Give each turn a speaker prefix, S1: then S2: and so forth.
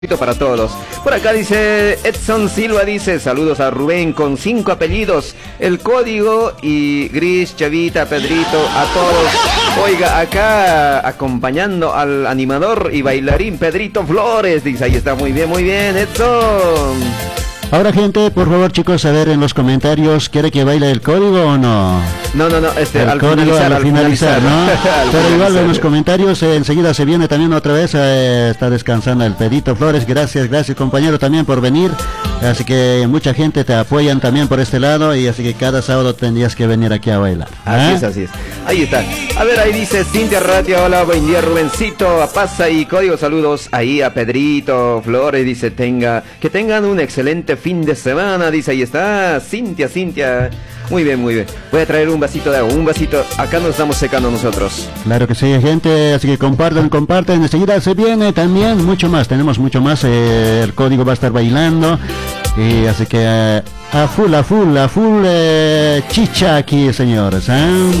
S1: Para todos. Por acá dice Edson Silva, dice saludos a Rubén con 5 apellidos, el código y Gris, Chavita, Pedrito, a todos. Oiga, acá acompañando al animador y bailarín Pedrito Flores, dice, ahí está, muy bien, Edson.
S2: Ahora, gente, por favor, chicos, a ver en los comentarios, ¿quiere que baile el código o no?
S1: No,
S2: el código al finalizar, ¿no? Pero igual en los comentarios, enseguida se viene también otra vez, está descansando el Pedrito Flores, gracias compañero también por venir, así que mucha gente te apoyan también por este lado, y así que cada sábado tendrías que venir aquí a bailar.
S1: Así es, ahí está. A ver, ahí dice Cintia Ratia, hola, buen día Rubencito, a Pasa y Código, saludos ahí a Pedrito Flores, dice, que tengan un excelente fin de semana, dice, ahí está, Cintia. Muy bien. Voy a traer un vasito de agua, acá nos estamos secando nosotros.
S2: Claro que sí, gente, así que compartan, enseguida se viene también mucho más, tenemos mucho más, el código va a estar bailando, y así que a full chicha aquí, señores,